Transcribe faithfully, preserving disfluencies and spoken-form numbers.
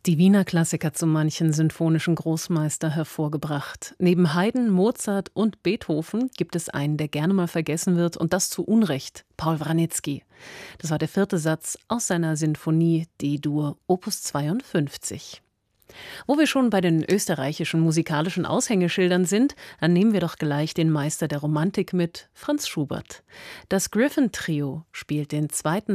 Die Wiener Klassiker zu manchen sinfonischen Großmeister hervorgebracht. Neben Haydn, Mozart und Beethoven gibt es einen, der gerne mal vergessen wird, und das zu Unrecht: Paul Wranitzky. Das war der vierte Satz aus seiner Sinfonie D-Dur, Opus zweiundfünfzig. Wo wir schon bei den österreichischen musikalischen Aushängeschildern sind, dann nehmen wir doch gleich den Meister der Romantik mit, Franz Schubert. Das Griffin-Trio spielt den zweiten